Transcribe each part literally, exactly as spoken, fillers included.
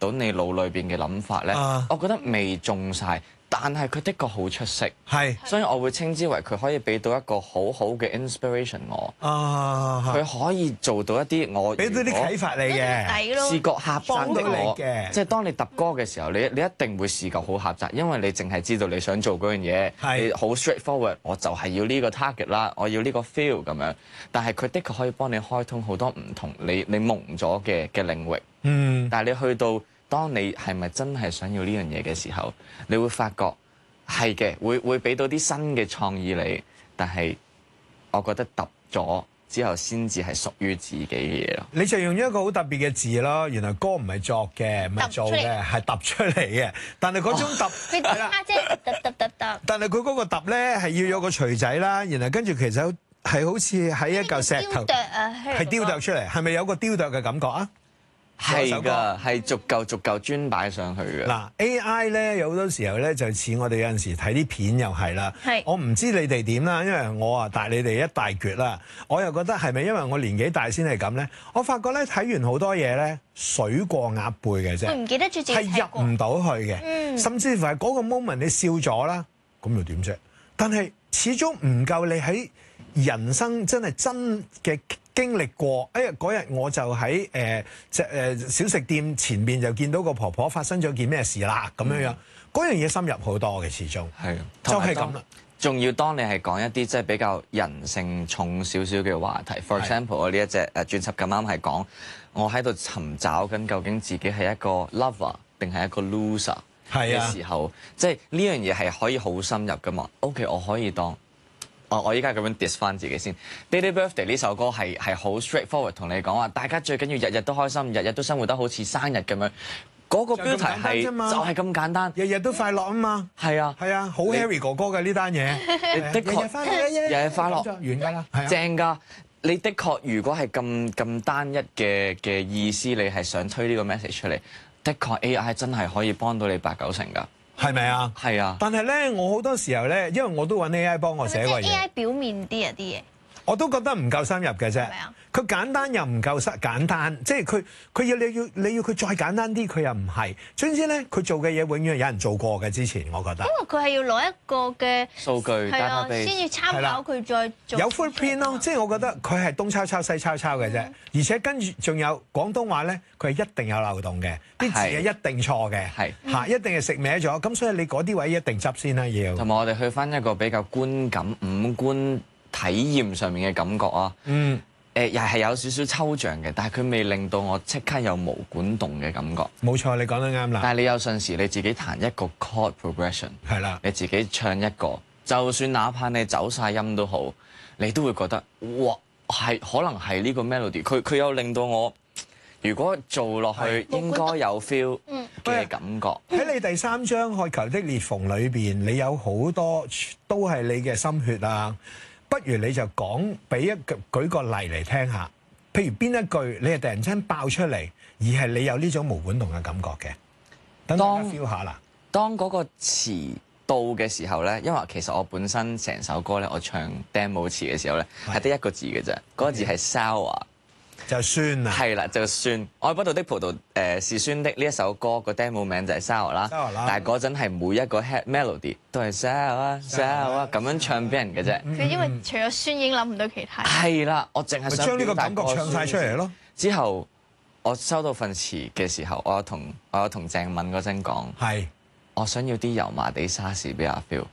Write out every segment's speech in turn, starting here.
到你腦裏邊嘅諗法咧， 啊我覺得未中晒。但係佢的確好出色， 係， 所以我會稱之為佢可以俾到一個好好嘅 inspiration 我。 啊， 佢可以做到一啲我俾到啲啟發你嘅， 視覺狹窄的我嘅， 即係當你揼歌嘅時候，你你一定會視覺好狹窄，因為你淨係知道你想做嗰樣嘢，你好 straightforward，我就係要呢個 target 啦，我要呢個 feel 咁樣。但係佢的確可以幫你開通好多唔同你你蒙咗嘅嘅領域。 嗯， 但係你去到當你係咪真係想要呢樣嘢嘅時候，你會發覺係嘅，會會俾到啲新嘅創意你。但係我覺得揼咗之後先至係屬於自己嘅嘢咯。 你就用咗一個好特別嘅字咯，原來歌唔係作嘅，唔係做嘅，係揼出嚟嘅。但係嗰種揼佢揼下啫，揼揼揼揼。 但係佢嗰個揼咧係要有個錘仔啦，然後跟住其實係好似喺一嚿石頭，係雕琢出嚟，係咪有個雕琢嘅感覺啊？ 係㗎，係逐嚿逐嚿磚擺上去嘅。 嗱 A I 咧有好多時候咧就似我哋有陣時睇啲片又係啦。 係我唔知你哋點啦，因為我啊大你哋一大橛啦。我又覺得係咪因為我年紀大先係咁咧？我發覺咧睇完好多嘢咧水過鴨背嘅啫， 佢唔記得住自己睇係過入唔到去嘅。 嗯甚至乎係嗰個 moment 你笑咗啦，咁又點啫？但係始終唔夠你喺人生真係真嘅經歷過。哎呀嗰日我就喺誒隻誒小食店前面就見到個婆婆發生咗件咩事啦咁樣樣，嗰樣嘢深入好多嘅始終係就係咁啦。 仲要當你係講一啲即係比較人性重少少嘅話題 ，for example 我呢一隻誒專輯咁啱係講我喺度尋找緊究竟自己係一個 lover 定係一個 loser 嘅時候，即係呢樣嘢係可以好深入噶嘛。OK， 我可以當。哦，我依家咁樣 diss 翻自己先。Daily Birthday 呢首歌係係好 straightforward 同你講話，大家最緊要日日都開心，日日都生活得好似生日咁樣。嗰、那個標題係就係咁簡單， 日日都快樂啊嘛。 係啊， 係啊，好 Harry 哥哥嘅呢單嘢。 你的確日日快樂， 日日快樂， 完㗎啦， 正㗎。你的確如果係咁咁單一嘅嘅意思，你係想推呢個 message 出嚟，的確 A I 真係可以幫到你八九成㗎。 係咪啊？ 係啊。 但係咧，我好多時候咧，因為我都揾 A I 幫我寫過即係 A I 嘢， 表面啲啊啲嘢。 我都覺得唔夠深入嘅啫係咪啊。 佢簡單又唔夠深簡單，即係佢佢要你要你要佢再簡單啲，佢又唔係。總之咧，佢做嘅嘢永遠係有人做過嘅。之前我覺得因為佢係要攞一個嘅數據係啊， database 先至參考佢再做。 有 footprint 咯，即係我覺得佢係東抄抄西抄抄嘅啫，而且跟住仲有廣東話咧，佢係一定有漏洞嘅，啲字係一定錯嘅， 係嚇一定係食歪咗。咁所以你嗰啲位一定執先啦，要。 同埋我哋去翻一個比較觀感、五官體驗上面嘅感覺啊。 嗯。 誒又係有少少抽象嘅，但係佢未令到我即刻有毛管動嘅感覺。 冇錯，你講得啱啦。 但係你有陣時你自己彈一個 chord progression， 係啦， 你自己唱一個，就算哪怕你走晒音都好，你都會覺得哇係可能係呢個 melody，佢佢有令到我如果做落去應該有 feel 嘅感覺。 喺你第三張《渴求的裂縫》裏邊，你有好多都係你嘅心血啊！不如你就講俾一個舉個例嚟聽下，譬如邊一句你係突然間爆出嚟，而係你有呢種毛管動嘅感覺嘅，等大家 feel 下啦。 當嗰個詞到嘅時候咧，因為其實我本身成首歌咧，我唱 demo 詞嘅時候咧係得一個字嘅啫，嗰個字係 sour。 就酸啊！ 係啦，就酸。愛不到的葡萄誒、呃、是酸的呢一首歌個 demo 名就係 sour 啦。但係嗰陣係每一個 head melody 都係 sour sour 咁樣唱俾人嘅啫。 佢因為除咗酸已經諗唔到其他。 係啦，我淨係想將呢個感覺唱晒出嚟咯。 之後我收到份詞嘅時候，我有同我有同鄭敏嗰陣講， 係我想要啲油麻地沙士俾阿 feel。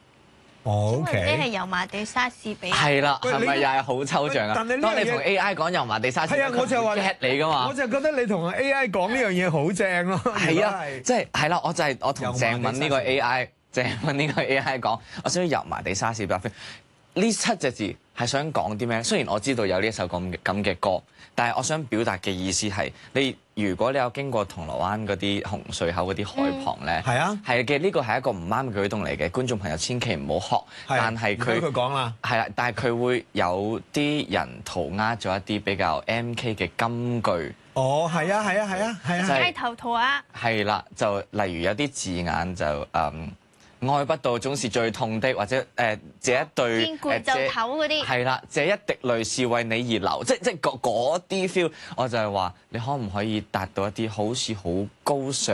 O 因為你係 K， 油麻地沙士比。 係啦，係咪又係好抽象啊？ 但係呢樣嘢當你同 A I 講油麻地沙士， 係啊，我就話 get 你噶嘛。 我就覺得你同 A I 講呢樣嘢好正咯。 係啊，即係係啦，我就係我同鄭敏呢個 A I，鄭敏呢個 A I 講，我想要油麻地沙士俾阿 feel。呢七隻字係想講啲咩？雖然我知道有呢一首咁嘅咁嘅歌，但係我想表達嘅意思係，你如果你有經過銅鑼灣嗰啲紅隧口嗰啲海旁咧， 係啊， 係嘅，呢個係一個唔啱嘅舉動嚟嘅，觀眾朋友千祈唔好學。但係佢佢講啦， 係啦，但係佢會有啲人塗鴉咗一啲比較 M K 嘅金句。 哦，係啊，係啊，係啊，係啊， 街頭圖啊。 係啦，就例如有啲字眼就誒。嗯愛不到總是最痛的，或者誒、呃，這一對見攰就唞嗰啲， 係啦，這一滴淚是為你而流，即即嗰啲 feel，我就係話你可唔可以達到一啲好似好高尚